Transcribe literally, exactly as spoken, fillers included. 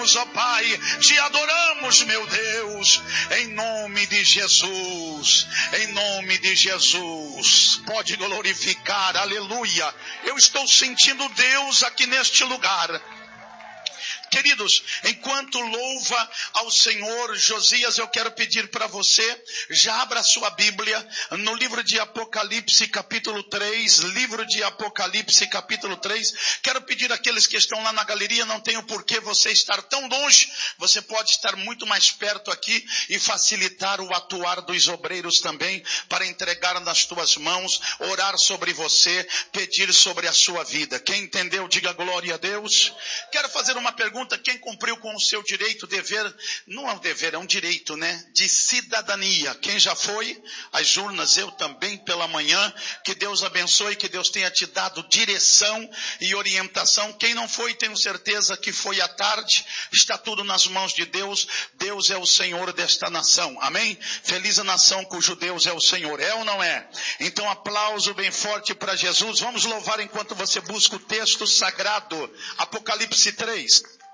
Ó Pai, te adoramos, meu Deus, em nome de Jesus, em nome de Jesus. Pode glorificar, aleluia. Eu estou sentindo Deus aqui neste lugar. Queridos, enquanto louva ao Senhor, Josias, eu quero pedir para você, já abra a sua Bíblia no livro de Apocalipse, capítulo três, livro de Apocalipse, capítulo três. Quero pedir àqueles que estão lá na galeria, não tem o porquê você estar tão longe, você pode estar muito mais perto aqui e facilitar o atuar dos obreiros também, para entregar nas tuas mãos, orar sobre você, pedir sobre a sua vida. Quem entendeu, diga glória a Deus. Quero fazer uma pergunta. Quem cumpriu com o seu direito, dever, não é um dever, é um direito, né? De cidadania. Quem já foi às urnas? Eu também pela manhã. Que Deus abençoe, que Deus tenha te dado direção e orientação. Quem não foi, tenho certeza que foi à tarde. Está tudo nas mãos de Deus. Deus é o Senhor desta nação. Amém? Feliz a nação cujo Deus é o Senhor. É ou não é? Então aplauso bem forte para Jesus. Vamos louvar enquanto você busca o texto sagrado. Apocalipse três.